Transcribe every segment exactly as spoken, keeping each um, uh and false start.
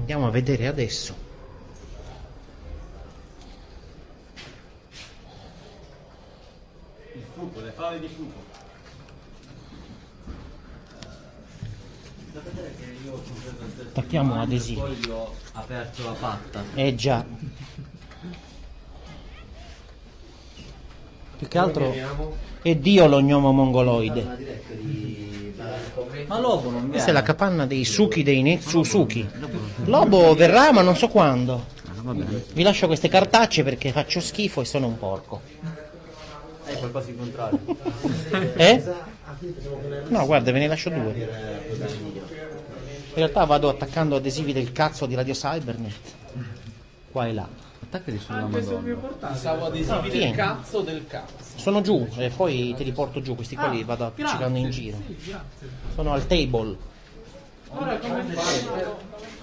Andiamo a vedere adesso. Il fuoco, le fave di fuoco. Sapete che io ho compreso il testo. Attacchiamo adesivi. Poi gli ho aperto la patta. Eh già. Più che altro è Dio lo gnomo mongoloide. Ma Lobo non viene. Questa è la capanna dei suki dei Netsusuki. Lobo verrà ma non so quando. Vi lascio queste cartacce perché faccio schifo e sono un porco. Hai qualcosa di contrario? Eh? No, guarda, ve ne lascio due. In realtà vado attaccando adesivi del cazzo di Radio Cybernet. Qua e là. Attaccati sulla Anche se mi Madonna. portate. Pensavo adesivi No, del tieni. cazzo del cazzo. Sono giù e poi te li porto giù. Questi qua li vado appiccicando in giro. Sono al table. Ora come fai?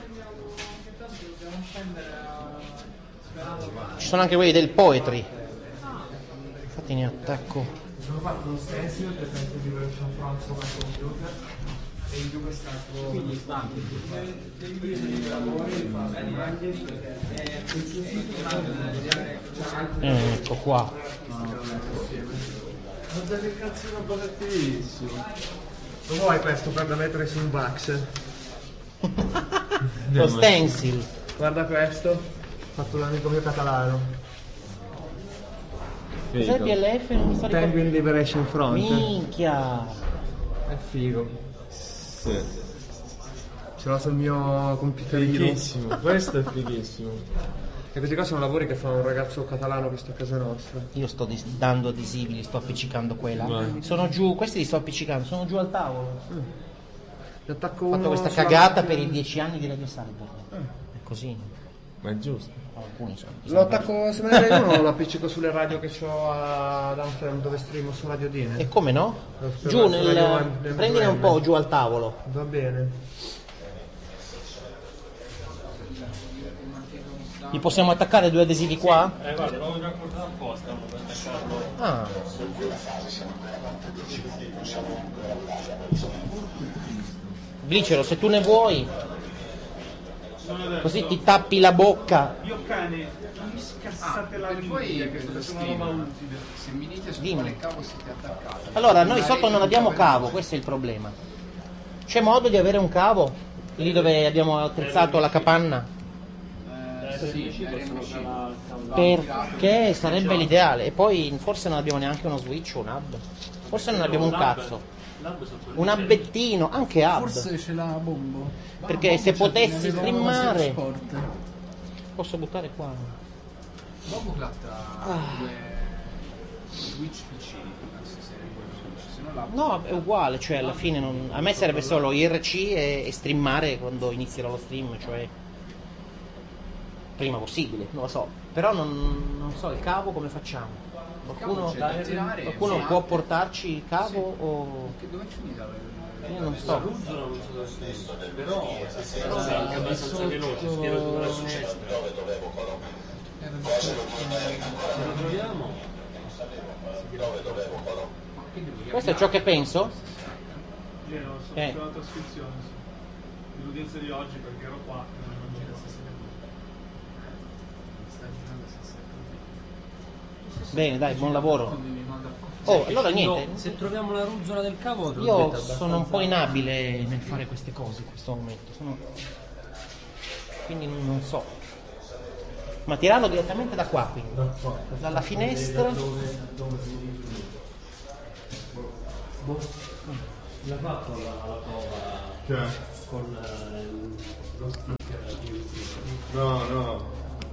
Ci sono anche quelli del poetry. Infatti ne attacco. Sono fatto lo stencil per esempio di version front sopra il computer e in più quest'altro quindi Eh, ecco qua. guarda che cazzino barattissimo. Lo vuoi questo per da mettere su un Vax? Lo stencil. Guarda questo, fatto da un amico mio catalano. Cos'è il B L F? Non mi sto ricordando. Penguin Liberation Front. Minchia. È figo. Sì. Ce l'ho sul mio computerino. Fighissimo, questo è fighissimo. E questi qua sono lavori che fa un ragazzo catalano che sta a casa nostra. Io sto dis- dando adesivi, li sto appiccicando qua e là. Vai. Sono giù, questi li sto appiccicando, sono giù al tavolo. Ne attacco Ho fatto uno questa sulla cagata macchina. per i dieci anni di Radio Cyber. È così. Ma è giusto. Alcuni sono. Lo attacco, se me ne dai uno lo appiccico sulle radio che ho ad Amsterdam dove streamo su Radio Dine. E come no? Lo spero Giù su nel. Radio M- Prendine un po' giù al tavolo. Va bene. Gli possiamo attaccare due adesivi qua? Eh guarda, l'avevo già portato apposta per attaccarlo. Ah. Glicero, se tu ne vuoi, così ti tappi la bocca. Io cane, non mi scassate la Per voi lingua, che che cosa è una roba scrivo? utile. Se mi dite su Dimmi. quale cavo siete attaccati. Allora, noi sotto non abbiamo cavo, questo è il problema. C'è modo di avere un cavo? Lì dove abbiamo attrezzato la capanna? Eh, sì, R M C. Perché sarebbe l'ideale. E poi forse non abbiamo neanche uno switch o un hub. Forse non abbiamo un cazzo. Un hubbettino, anche hub. Forse ce l'ha Bombo. Perché se potessi Aveva streamare. Sport. Posso buttare qua? Bombo gratta Ah. due Switch P C. Penso sia quello Switch. Se no la No, è uguale, cioè alla fine non... a me serve solo I R C e, e streamare quando inizierò lo stream, cioè prima possibile, non lo so. Però non, non so il cavo come facciamo. Qualcuno, c'è da tirare, qualcuno sì. può portarci il cavo o... Che dove è finita? Io non so. L'uso non so dove sia. Però se sei anche abbastanza veloce, spero tu la successa. Se lo troviamo. Questo è ciò che penso? Io non so, Eh. sulla trascrizione, sì. L'udienza di oggi perché ero qua e non gira stasera. Sta girando senza Bene, dai, buon lavoro. Oh, allora niente. Se troviamo la ruzzola del cavo, te l'ho Io detto, sono un po' abbastanza- inabile nel fare queste cose in questo momento. Sono... Quindi non so. Ma tirarlo direttamente da qua, quindi. Dalla finestra. L'ha fatto la, la prova Cioè? con eh, lo sticker di No, no.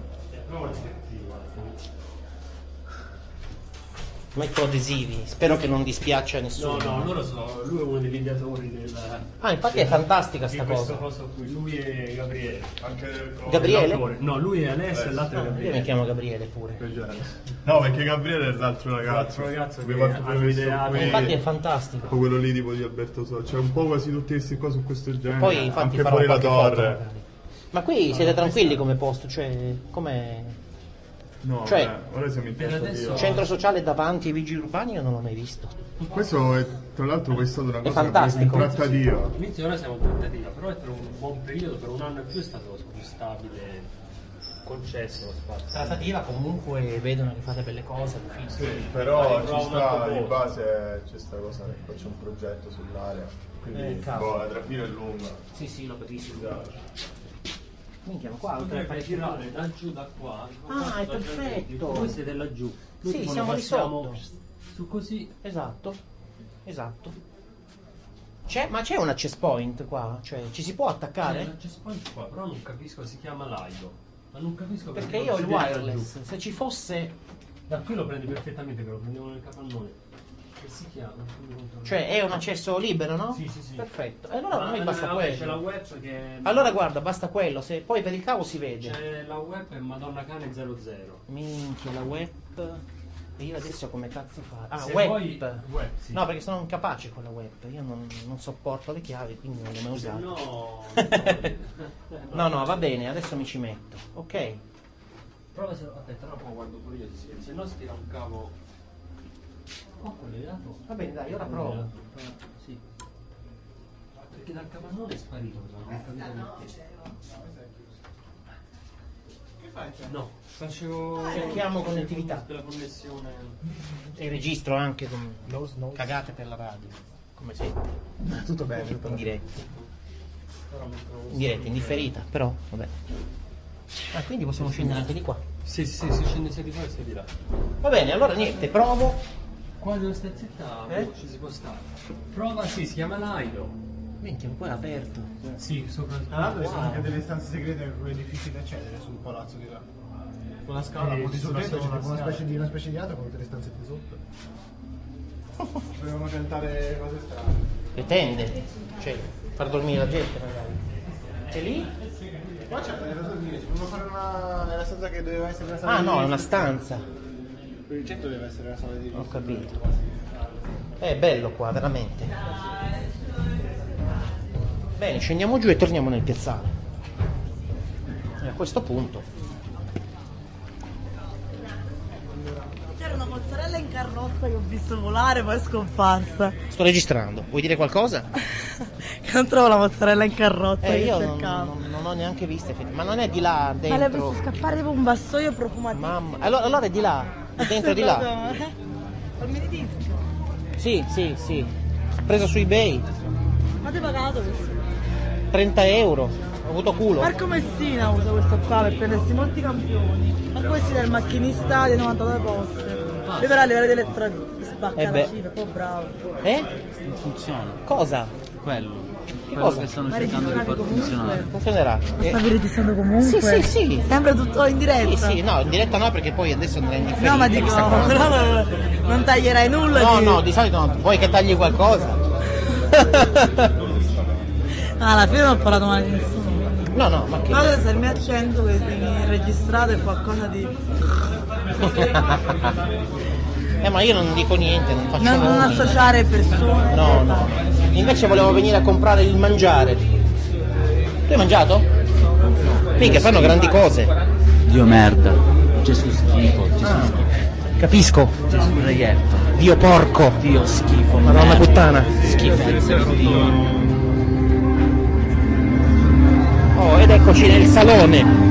Metto adesivi. Spero che non dispiaccia a No, nessuno. no, loro sono. Lui è uno degli ideatori del. Ah, infatti è fantastica sta di questo cosa. coso qui. Lui è Gabriele. Gabriele? L'autore. No, lui è Alessio e l'altro è Io mi Gabriele. chiamo Gabriele pure. No, perché Gabriele è l'altro ragazzo. L'altro ragazzo Mi che porta hanno pure questo ideato- qui, Infatti è fantastico. tipo quello lì tipo di Alberto Sordi. Cioè un po' quasi tutti questi qua su questo genere. Poi infatti anche farò fuori la qualche foto, torre. magari. Ma qui siete tranquilli come posto, cioè come No, Cioè, vabbè, ora siamo in per trattativa. adesso- centro sociale davanti ai vigili urbani io non l'ho mai visto. Questo è, tra l'altro, questa è stata una cosa fantastico. in trattativa. Inizio ora siamo in trattativa, però è per un buon periodo, per un anno e più è stato più stabile, concesso lo spazio. Trattativa comunque vedono che fate belle cose, Sì, però Dai, ci prova sta, un di po' base c'è sta cosa che poi c'è un progetto sull'area. Quindi Eh, cavolo. boh, la trafila è lunga. Sì, sì, lo capisco. Minchia, ma qua altre Potrei parecchie girare da giù da qua. Ah, è perfetto. Voi siete laggiù. Noi Sì, tipo siamo lo lì passiamo sotto. Su così. Esatto, esatto. C'è, ma c'è un access point qua? Cioè, ci si può attaccare? C'è point qua, però non capisco, si chiama Lido. Ma non capisco Perché non io ho si il viene wireless, laggiù. se ci fosse... Da qui lo prendi perfettamente, che lo prendiamo nel capannone. Che si chiama? Fammi controllare. Cioè, è un accesso libero, no? Sì, sì, sì. Perfetto. E allora a Ma- noi basta vabbè, C'è la quello. web che. Allora guarda, basta quello, se poi per il cavo si vede. C'è la web e Madonna Cane zero zero. Minchia, la web... E io adesso come cazzo fa? Ah, Se web! vuoi- web, sì. No, perché sono incapace con la web, io non, non sopporto le chiavi, quindi non le ho mai Se usate. no. No, no, va bene, adesso mi ci metto. Ok. Prova se. Aspetta, tra poco guardo pure io se si vede. Se no si tira un cavo. Oh, collegato. Va bene, dai, ora provo. Sì. Perché dal capannone è sparito, non ho capito perché. No, facevo. Cerchiamo connettività. La connessione. E registro anche con cagate per la radio. Come sempre. Tutto bene, tutto In bene. diretta. In diretta, in differita, però vabbè. Ah, quindi possiamo scendere anche di qua. Sì, sì, sì, si scende sia di qua sia di là. Va bene, allora niente, provo. Qua dove stai zitta, Eh? ci si può stare. Prova, sì, si chiama Lido. Minchia, qua è aperto. Sì, sopra. Tra l'altro ci sono anche delle stanze segrete in cui è difficile accedere sul palazzo di là. Con la scala, Eh, con di sulla sotto c'è sola tipo una scala. specie di una specie di atrio con tutte le stanze più sotto. Volevano cantare cose strane. Le tende. Cioè, far dormire la gente magari. E lì? Qua c'è delle cose dire, ci volevo fare una. Nella stanza che doveva essere la sala Ah di no, è una riso. stanza. Per il centro deve essere la sala di riso. Ho capito. È bello qua, veramente. Bene, scendiamo giù e torniamo nel piazzale. E a questo punto. C'era una mozzarella in carrozza che ho visto volare, poi è scomparsa. Sto registrando. Vuoi dire qualcosa? Che non trovo la mozzarella in carrozza Eh, che io non, cercavo. non- non ho neanche visto. effettivamente. Ma non è di là, Ma l'hai dentro. visto scappare tipo un vassoio profumatissimo. Mamma. Allora, allora è di là. È dentro di là. Al minidisco. Sì, sì, sì. Preso su eBay. Ma ti hai pagato questo? trenta euro. Ho avuto culo. Marco Messina usa questo qua per prendersi molti campioni. Ma questi del macchinista di novantadue poste. Lui però a livello di elettro spacca Eh la beh. cifra, è un po' bravo. Eh? Non funziona. Cosa? Quello. Che Quello cosa? che stanno Ma cercando di registrati far comunque. funzionare. Funzionerà. Eh, Stavi registrando comunque? Sì, sì, sì. Sempre tutto in diretta? Sì, sì, no, in diretta no perché poi adesso andrà in differita. No, ma dico, questa cosa. però non, non taglierai nulla. No, di- no, di solito no. Vuoi che tagli qualcosa? Ah, alla fine non ho parlato male di nessuno. No, no, ma che... Ma se il mio accento che viene registrato è qualcosa di... eh, ma io non dico niente, non faccio Non, non nomi. associare persone. No, no. Invece volevo venire a comprare il mangiare. Tu hai mangiato? Mica, fanno grandi cose. Dio merda. Gesù schifo. Gesù Ah, schifo. capisco. Gesù reietto. Dio porco. Dio schifo. Madonna merda. puttana. Schifezza di Dio. Oh, ed eccoci nel salone.